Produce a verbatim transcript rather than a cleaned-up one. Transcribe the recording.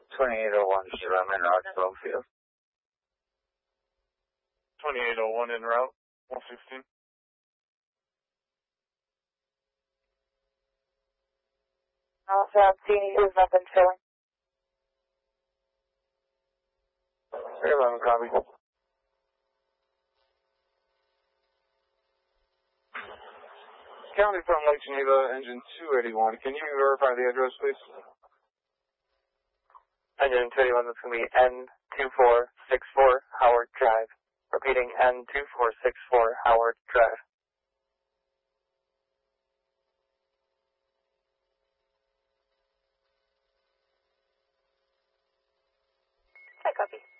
twenty-eight oh one, I'm in Roxwell Field. twenty-eight oh one en route, one sixteen. Southbound C is nothing showing. three eleven, copy. County from Lake Geneva, engine two eighty-one. Can you verify the address, please? Engine two eighty-one, that's going to be N two four six four Howard Drive. Repeating, N two four six four Howard Drive. I copy.